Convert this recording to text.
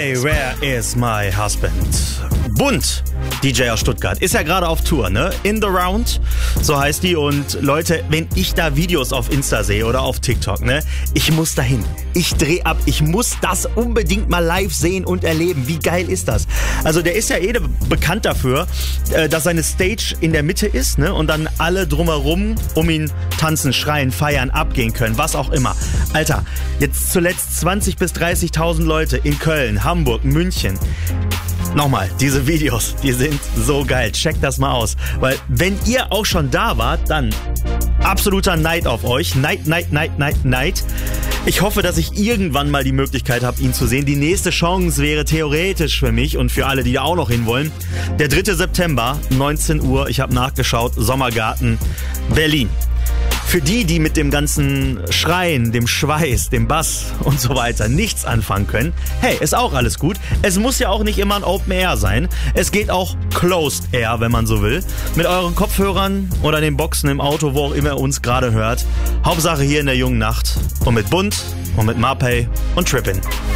Hey, where is my husband? Bunt, DJ aus Stuttgart, ist ja gerade auf Tour, ne? In the Round, so heißt die. Und Leute, wenn ich da Videos auf Insta sehe oder auf TikTok, ne? Ich muss dahin. Ich dreh ab. Ich muss das unbedingt mal live sehen und erleben. Wie geil ist das? Also der ist ja bekannt dafür, dass seine Stage in der Mitte ist, ne? Und dann alle drumherum um ihn tanzen, schreien, feiern, abgehen können, was auch immer. Alter, jetzt zuletzt 20.000 bis 30.000 Leute in Köln, Hamburg, München. Nochmal, diese Videos, die sind so geil. Checkt das mal aus. Weil wenn ihr auch schon da wart, dann absoluter Neid auf euch. Neid. Ich hoffe, dass ich irgendwann mal die Möglichkeit habe, ihn zu sehen. Die nächste Chance wäre theoretisch für mich und für alle, die da auch noch hinwollen, der 3. September, 19 Uhr. Ich habe nachgeschaut, Sommergarten, Berlin. Für die mit dem ganzen Schreien, dem Schweiß, dem Bass und so weiter nichts anfangen können, hey, ist auch alles gut. Es muss ja auch nicht immer ein Open Air sein. Es geht auch Closed Air, wenn man so will. Mit euren Kopfhörern oder den Boxen im Auto, wo auch immer ihr uns gerade hört. Hauptsache hier in der jungen Nacht. Und mit Bunt und mit Marpay und Trippin'.